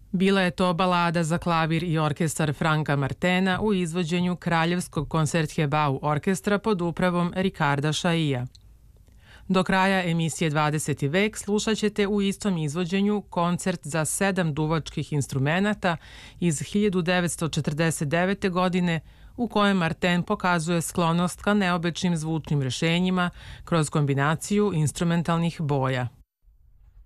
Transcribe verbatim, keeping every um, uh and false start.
Bila je to balada za klavir i orkestar Franka Martena u izvođenju Kraljevskog koncertgebau orkestra pod upravom Ricarda Chaillela. Do kraja emisije dvadeseti vek slušat ćete u istom izvođenju koncert za sedam duvačkih instrumenata iz hiljadu devetsto četrdeset devete. godine u kojem Marten pokazuje sklonost ka neobičnim zvučnim rešenjima kroz kombinaciju instrumentalnih boja.